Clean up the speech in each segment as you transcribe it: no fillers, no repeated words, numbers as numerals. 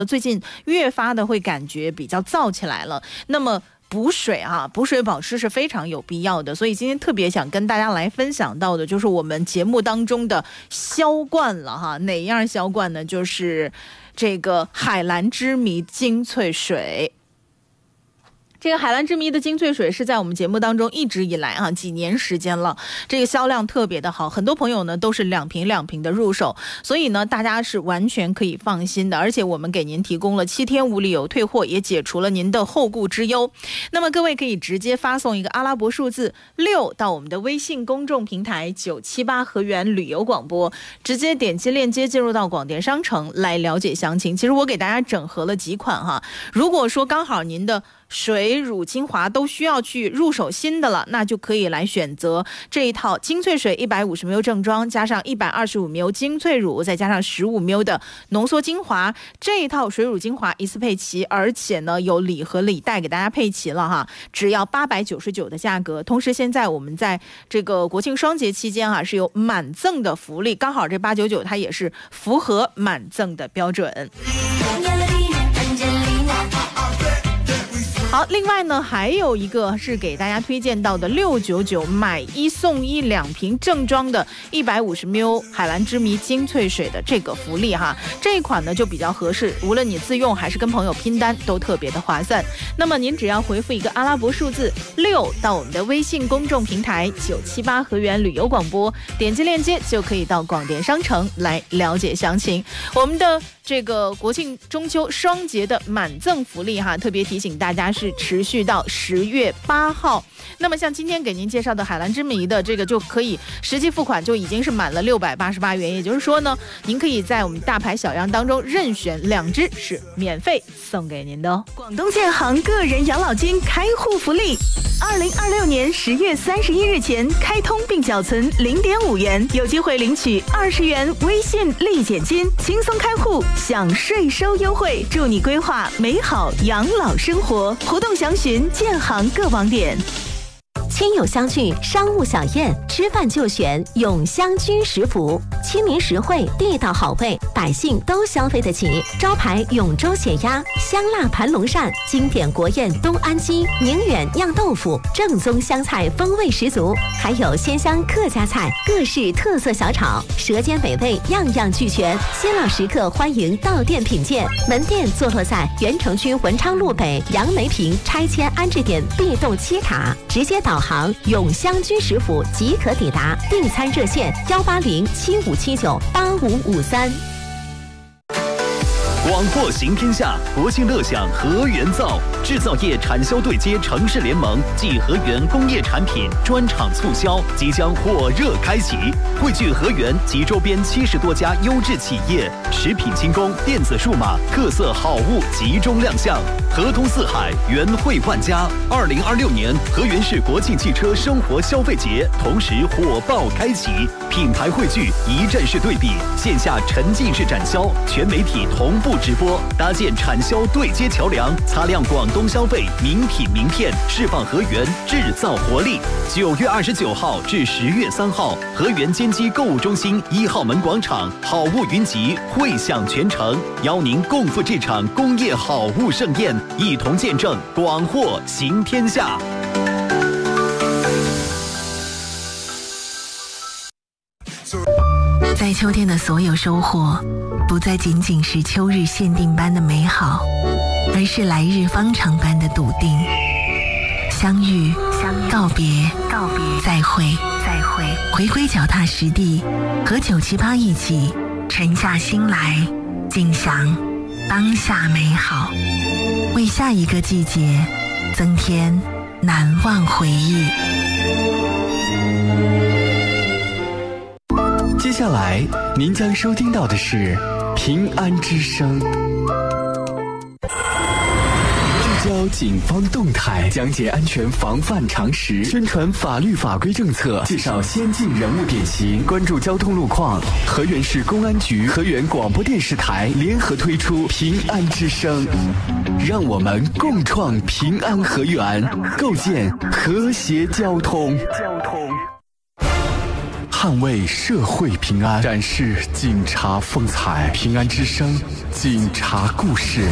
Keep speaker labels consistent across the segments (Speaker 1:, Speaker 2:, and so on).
Speaker 1: 最近越发的会感觉比较燥起来了，那么补水补水保湿是非常有必要的，所以今天特别想跟大家来分享到的就是我们节目当中的销冠了哪样销冠呢？就是这个海蓝之谜精粹水。这个海蓝之谜的精粹水是在我们节目当中一直以来几年时间了，这个销量特别的好，很多朋友呢都是2瓶的入手，所以呢大家是完全可以放心的，而且我们给您提供了7天无理由退货，也解除了您的后顾之忧。那么各位可以直接发送一个阿拉伯数字6到我们的微信公众平台978河源旅游广播，直接点击链接进入到广电商城来了解详情。其实我给大家整合了几款如果说刚好您的水乳精华都需要去入手新的了，那就可以来选择这一套精粹水150ml正装，加上125ml精粹乳，再加上15ml的浓缩精华，这一套水乳精华一次配齐，而且呢有礼盒礼袋给大家配齐了只要899的价格。同时现在我们在这个国庆双节期间是有满赠的福利，刚好这899它也是符合满赠的标准。好，另外呢还有一个是给大家推荐到的699买1送12瓶正装的150ml海蓝之谜精粹水的这个福利这一款呢就比较合适，无论你自用还是跟朋友拼单都特别的划算。那么您只要回复一个阿拉伯数字6到我们的微信公众平台978河源旅游广播，点击链接就可以到广电商城来了解详情。我们的这个国庆中秋双节的满赠福利特别提醒大家是持续到10月8号。那么像今天给您介绍的海蓝之谜的这个就可以实际付款就已经是满了688元，也就是说呢您可以在我们大牌小样当中任选2支是免费送给您的广东建行个人养老金开户福利，2026年10月31日前开通并缴存0.5元，有机会领取20元微信立减金，轻松开户享税收优惠，祝你规划美好养老生活。活动详询建行各网点。
Speaker 2: 亲友相聚，商务小宴，吃饭就选永香君食府，亲民实惠，地道好味，百姓都消费得起。招牌永州血鸭、香辣盘龙鳝，经典国宴东安鸡、宁远酿豆腐，正宗湘菜风味十足，还有鲜香客家菜，各式特色小炒，舌尖美味样样俱全。新老食客欢迎到店品鉴，门店坐落在原城区文昌路北杨梅坪拆迁安置点 B 栋7卡，直接导航永香君食府即可抵达，订餐热线18075798553。
Speaker 3: 广货行天下，国庆乐享河源造，制造业产销对接城市联盟暨河源工业产品专场促销即将火热开启，汇聚河源及周边70多家优质企业，食品轻工、电子数码、特色好物集中亮相，河通四海，源汇万家。2026年河源市国庆汽车生活消费节同时火爆开启，品牌汇聚，一站式对比，线下沉浸式展销，全媒体同步直播，搭建产销对接桥梁，擦亮广东消费名品名片，释放河源制造活力。9月29号至10月3号，河源坚基购物中心1号门广场好物云集，汇享全城，邀您共赴这场工业好物盛宴，一同见证广货行天下。
Speaker 4: 在秋天的所有收获，不再仅仅是秋日限定般的美好，而是来日方长般的笃定。相遇，告别，再会，回归脚踏实地，和978一起沉下心来，尽享当下美好，为下一个季节增添难忘回忆。
Speaker 5: 接下来您将收听到的是平安之声，聚焦警方动态，讲解安全防范常识，宣传法律法规政策，介绍先进人物典型，关注交通路况。河源市公安局、河源广播电视台联合推出平安之声，让我们共创平安河源，构建和谐交通。 捍卫社会平安，展示警察风采。平安之声，警察故事。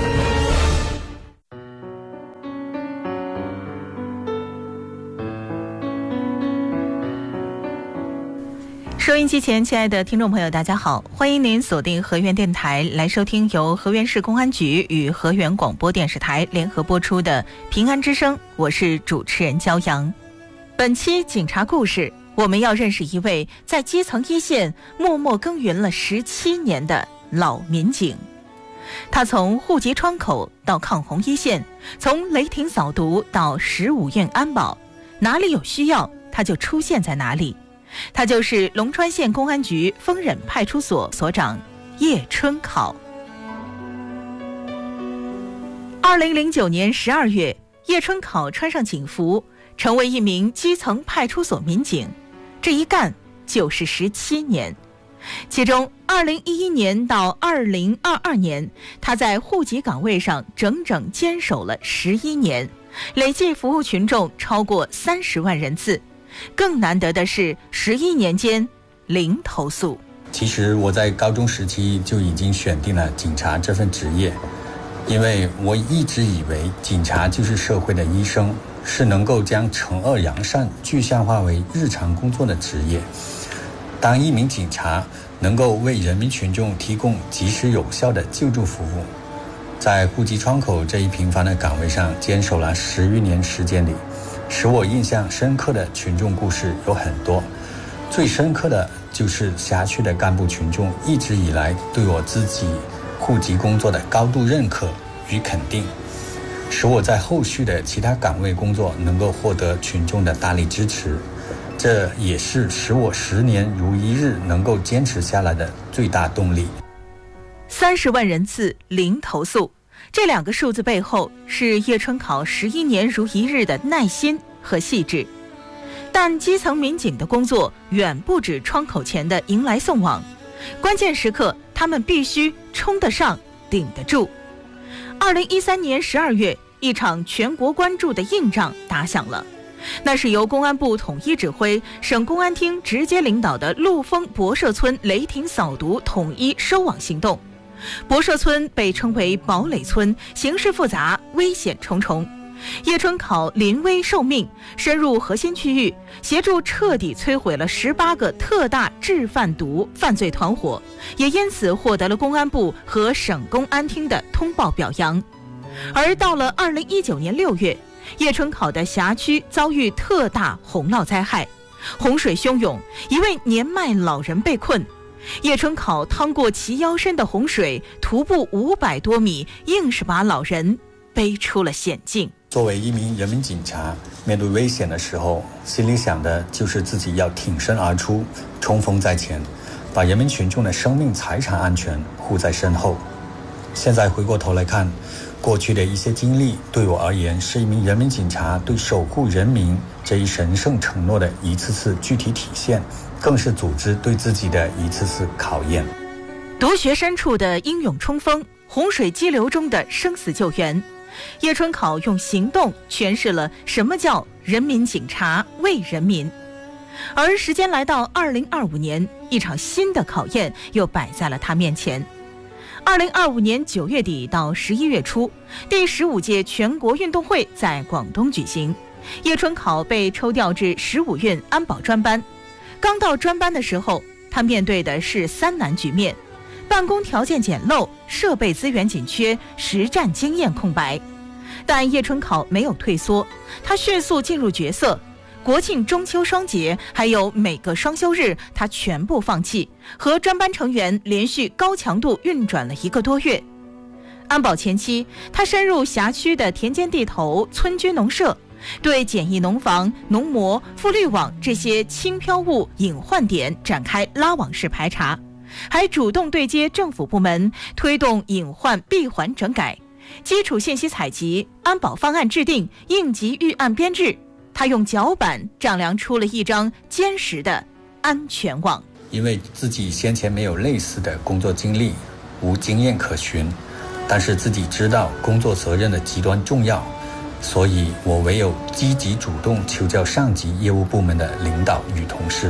Speaker 1: 收音机前，亲爱的听众朋友，大家好，欢迎您锁定和源电台来收听由和源市公安局与和源广播电视台联合播出的《平安之声》，我是主持人焦阳。本期警察故事，我们要认识一位在基层一线默默耕耘了17年的老民警。他从户籍窗口到抗洪一线，从雷霆扫毒到15院安保，哪里有需要他就出现在哪里。他就是龙川县公安局丰忍派出所所长叶春考。2009年12月，叶春考穿上警服，成为一名基层派出所民警，这一干就是17年。其中2011年到2022年，他在户籍岗位上整整坚守了11年，累计服务群众超过30万人次。更难得的是11年间零投诉。
Speaker 6: 其实我在高中时期就已经选定了警察这份职业，因为我一直以为警察就是社会的医生，是能够将惩恶扬善具象化为日常工作的职业。当一名警察能够为人民群众提供及时有效的救助服务，在户籍窗口这一平凡的岗位上坚守了10余年时间里，使我印象深刻的群众故事有很多，最深刻的就是辖区的干部群众一直以来对我自己户籍工作的高度认可与肯定，使我在后续的其他岗位工作能够获得群众的大力支持，这也是使我10年如一日能够坚持下来的最大动力。
Speaker 1: 30万人次零投诉，这2个数字背后是叶春考11年如一日的耐心和细致。但基层民警的工作远不止窗口前的迎来送往，关键时刻他们必须冲得上顶得住。2013年12月，一场全国关注的硬仗打响了，那是由公安部统一指挥，省公安厅直接领导的陆丰博社村雷霆扫毒统一收网行动。博社村被称为堡垒村，形势复杂，危险重重。叶春考临危受命，深入核心区域，协助彻底摧毁了18个特大制贩毒犯罪团伙，也因此获得了公安部和省公安厅的通报表扬。而到了2019年6月，叶春考的辖区遭遇特大洪涝灾害，洪水汹涌，一位年迈老人被困。叶春考趟过齐腰深的洪水，徒步500多米，硬是把老人背出了险境。
Speaker 6: 作为一名人民警察，面对危险的时候，心里想的就是自己要挺身而出，冲锋在前，把人民群众的生命财产安全护在身后。现在回过头来看，过去的一些经历对我而言，是一名人民警察对守护人民这一神圣承诺的一次次具体体现，更是组织对自己的一次次考验。
Speaker 1: 毒穴深处的英勇冲锋，洪水激流中的生死救援，叶春考用行动诠释了什么叫人民警察为人民。而时间来到2025年，一场新的考验又摆在了他面前。2025年9月底到11月初，第15届全国运动会在广东举行，叶春考被抽调至15院安保专班。刚到专班的时候，他面对的是3难局面：办公条件简陋，设备资源紧缺，实战经验空白。但叶春考没有退缩，他迅速进入角色。国庆、中秋双节，还有每个双休日，他全部放弃，和专班成员连续高强度运转了1个多月。安保前期，他深入辖区的田间地头、村居农舍，对简易农房、农膜、覆滤网这些轻飘物隐患点展开拉网式排查，还主动对接政府部门，推动隐患闭环整改，基础信息采集、安保方案制定、应急预案编制。他用脚板丈量出了一张坚实的安全网。
Speaker 6: 因为自己先前没有类似的工作经历，无经验可循，但是自己知道工作责任的极端重要，所以我唯有积极主动求教上级业务部门的领导与同事，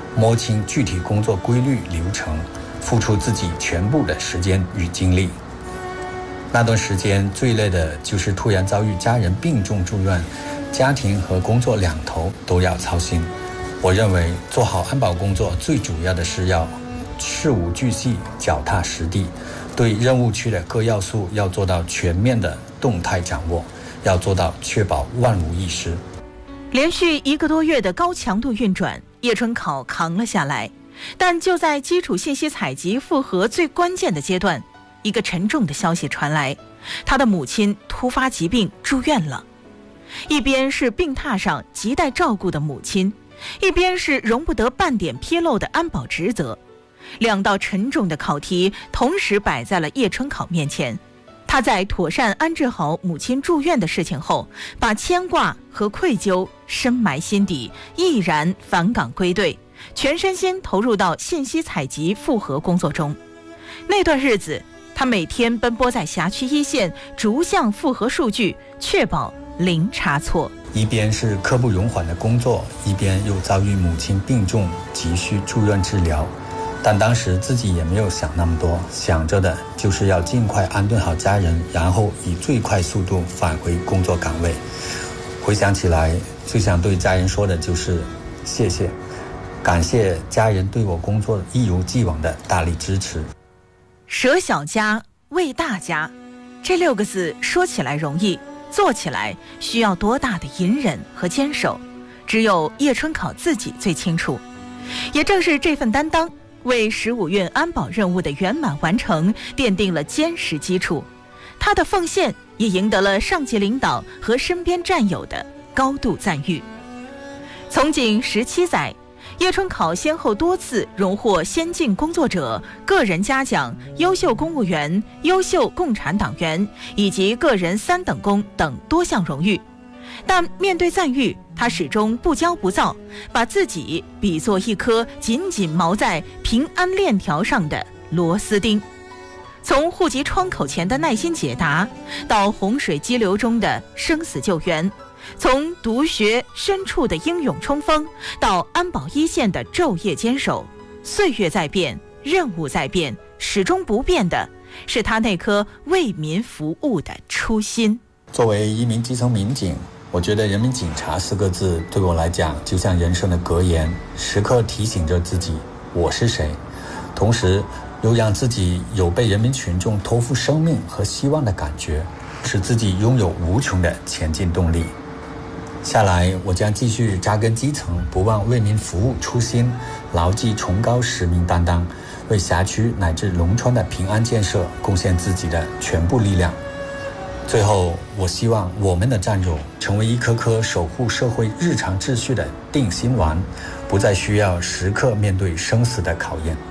Speaker 6: 摸清具体工作规律流程，付出自己全部的时间与精力。那段时间最累的就是突然遭遇家人病重住院，家庭和工作两头都要操心。我认为做好安保工作最主要的是要事无巨细，脚踏实地，对任务区的各要素要做到全面的动态掌握，要做到确保万无一失。
Speaker 1: 连续1个多月的高强度运转，叶春考扛了下来。但就在基础信息采集复核最关键的阶段，一个沉重的消息传来，他的母亲突发疾病住院了。一边是病榻上亟待照顾的母亲，一边是容不得半点纰漏的安保职责，2道沉重的考题同时摆在了叶春考面前。他在妥善安置好母亲住院的事情后，把牵挂和愧疚深埋心底，毅然返岗归队，全身心投入到信息采集复核工作中。那段日子，他每天奔波在辖区一线，逐项复核数据，确保零差错。
Speaker 6: 一边是刻不容缓的工作，一边又遭遇母亲病重，急需住院治疗。但当时自己也没有想那么多，想着的就是要尽快安顿好家人，然后以最快速度返回工作岗位。回想起来，最想对家人说的就是谢谢，感谢家人对我工作一如既往的大力支持。
Speaker 1: 舍小家为大家，这6个字说起来容易，做起来需要多大的隐忍和坚守，只有叶春考自己最清楚。也正是这份担当，为15运安保任务的圆满完成奠定了坚实基础。他的奉献也赢得了上级领导和身边战友的高度赞誉。从警17载，叶春考先后多次荣获先进工作者、个人嘉奖、优秀公务员、优秀共产党员以及个人3等功等多项荣誉。但面对赞誉，他始终不骄不躁，把自己比作一颗紧紧锚在平安链条上的螺丝钉。从户籍窗口前的耐心解答，到洪水激流中的生死救援，从毒穴深处的英勇冲锋，到安保一线的昼夜坚守，岁月在变，任务在变，始终不变的是他那颗为民服务的初心。
Speaker 6: 作为一名基层民警，我觉得人民警察4个字对我来讲就像人生的格言，时刻提醒着自己我是谁，同时又让自己有被人民群众托付生命和希望的感觉，使自己拥有无穷的前进动力。下来我将继续扎根基层，不忘为民服务初心，牢记崇高使命担当，为辖区乃至龙川的平安建设贡献自己的全部力量。最后，我希望我们的战友成为一颗颗守护社会日常秩序的定心丸，不再需要时刻面对生死的考验。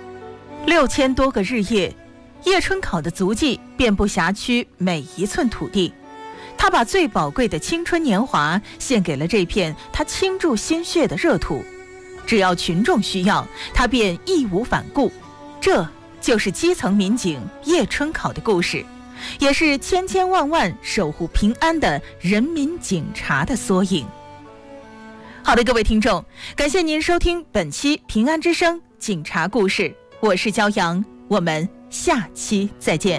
Speaker 1: 6000多个日夜，叶春考的足迹遍布辖区每一寸土地。他把最宝贵的青春年华献给了这片他倾注心血的热土。只要群众需要，他便义无反顾。这就是基层民警叶春考的故事，也是千千万万守护平安的人民警察的缩影。好的，各位听众，感谢您收听本期平安之声警察故事，我是骄阳，我们下期再见。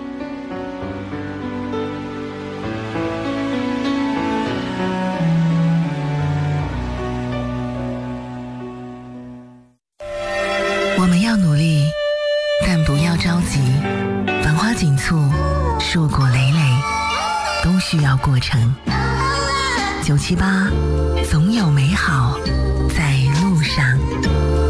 Speaker 4: 我们要努力，但不要着急。繁花锦簇，硕果累累，都需要过程。978总有美好。